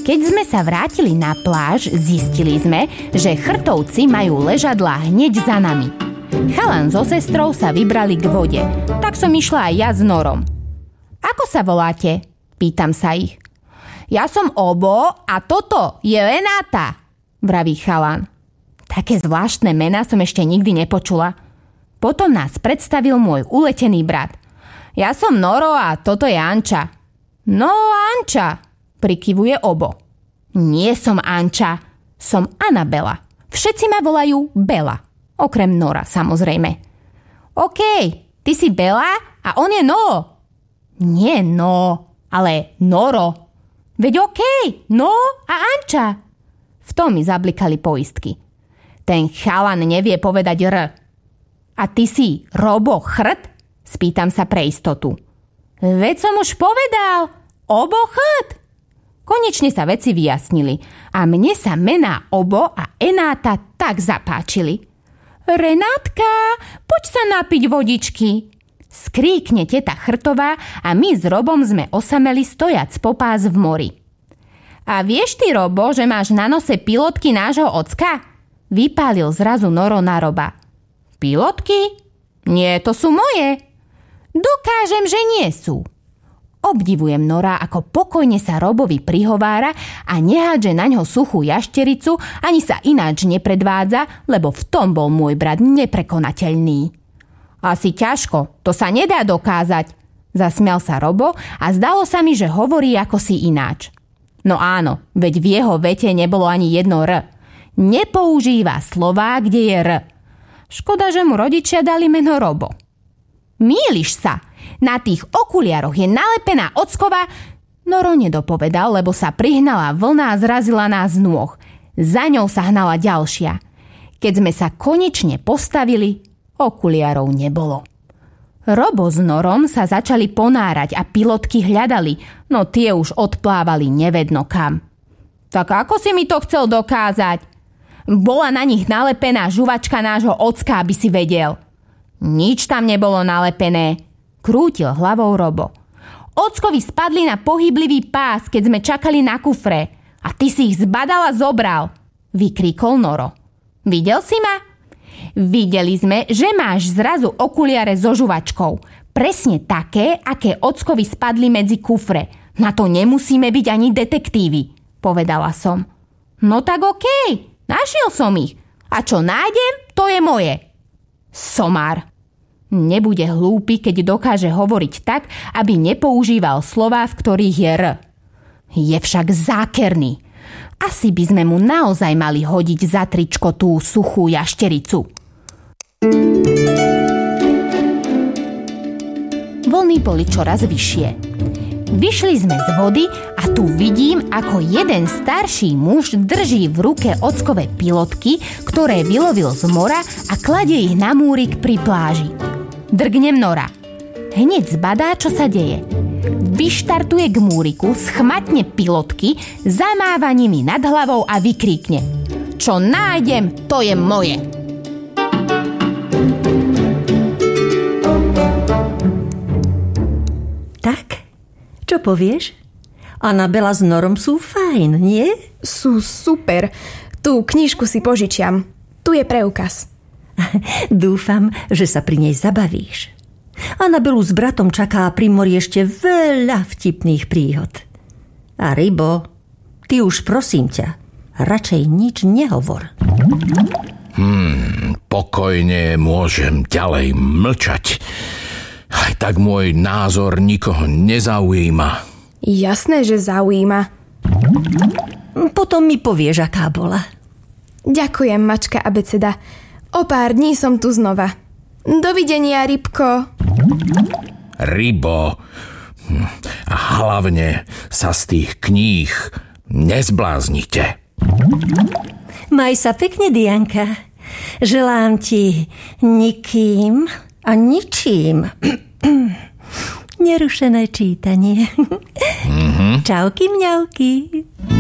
Keď sme sa vrátili na pláž, zistili sme, že chrtovci majú ležadlá hneď za nami. Chalan so sestrou sa vybrali k vode, tak som išla aj ja s Norom. Ako sa voláte? Pýtam sa ich. Ja som Obo a toto je Renáta, vraví chalan. Také zvláštne mená som ešte nikdy nepočula. Potom nás predstavil môj uletený brat. Ja som Noro a toto je Anča. No, Anča, prikyvuje Obo. Nie som Anča, som Anabela. Všetci ma volajú Bela, okrem Nora samozrejme. OK, ty si Bela a on je No. Nie No, ale Noro. Veď OK, No a Anča. V tom mi zablikali poistky. Ten chalan nevie povedať R. A ty si Robo Chrt? Spýtam sa pre istotu. Veď som už povedal, Obo Chrt. Konečne sa veci vyjasnili a mne sa mená Obo a Enáta tak zapáčili. Renátka, poď sa napiť vodičky. Skríkne teta Chrtová a my s Robom sme osameli stojac popás v mori. A vieš ty, Robo, že máš na nose pilotky nášho ocka? Vypálil zrazu Noro na Roba. Pilotky? Nie, to sú moje. Dokážem, že nie sú. Obdivujem Nora, ako pokojne sa Robovi prihovára a nehádže na ňo suchú jaštericu, ani sa ináč nepredvádza, lebo v tom bol môj brat neprekonateľný. Asi ťažko, to sa nedá dokázať, zasmial sa Robo a zdalo sa mi, že hovorí ako si ináč. No áno, veď v jeho vete nebolo ani jedno R. Nepoužíva slová, kde je R. Škoda, že mu rodičia dali meno Robo. Mýliš sa, na tých okuliaroch je nalepená ocková... Noro nedopovedal, lebo sa prihnala vlna a zrazila nás z nôh. Za ňou sa hnala ďalšia. Keď sme sa konečne postavili, okuliarov nebolo. Robo s Norom sa začali ponárať a pilotky hľadali, no tie už odplávali nevedno kam. Tak ako si mi to chcel dokázať? Bola na nich nalepená žuvačka nášho ocka, aby si vedel. Nič tam nebolo nalepené, krútil hlavou Robo. Ockovi spadli na pohyblivý pás, keď sme čakali na kufre. A ty si ich zbadal a zobral, vykríkol Noro. Videl si ma? Videli sme, že máš zrazu okuliare so žuvačkou. Presne také, aké ockovi spadli medzi kufre. Na to nemusíme byť ani detektívy, povedala som. No tak okej, našiel som ich. A čo nájdem, to je moje. Somár. Nebude hlúpy, keď dokáže hovoriť tak, aby nepoužíval slová, v ktorých je R. Je však zákerný. Asi by sme mu naozaj mali hodiť za tričko tú suchú jaštericu. Vlny boli čoraz vyššie. Vyšli sme z vody a tu vidím, ako jeden starší muž drží v ruke ockové pilotky, ktoré vylovil z mora a kladie ich na múrik pri pláži. Drgnem Nora. Hneď zbadá, čo sa deje. Vyštartuje k múriku, schmatne pilotky, zamáva nimi nad hlavou a vykríkne: Čo nájdem, to je moje. Tak, čo povieš? Anabela s Norom sú fajn, nie? Sú super. Tú knižku si požičiam. Tu je preukaz. Dúfam, že sa pri nej zabavíš. Anabelu s bratom čaká pri mori ešte veľa vtipných príhod. A Rybo, ty už prosím ťa, radšej nič nehovor. Pokojne môžem ďalej mlčať. Aj tak môj názor nikoho nezaujíma. Jasné, že zaujíma. Potom mi povieš, aká bola. Ďakujem, mačka abeceda. O pár dní som tu znova. Dovidenia, Rybko. Rybo. A hlavne sa z tých kníh nezbláznite. Maj sa pekne, Dianka. Želám ti nikým a ničím nerušené čítanie. Čauky, mňauky.